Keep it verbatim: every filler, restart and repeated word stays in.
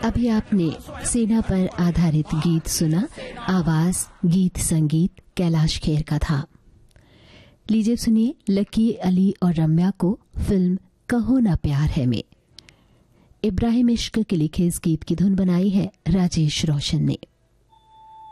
अभी आपने सेना पर आधारित गीत सुना। आवाज, गीत संगीत कैलाश खेर का था। लीजिए सुनिए लकी अली और रम्या को फिल्म कहो ना प्यार है में। इब्राहिम इश्क के लिखे इस गीत की धुन बनाई है राजेश रोशन ने।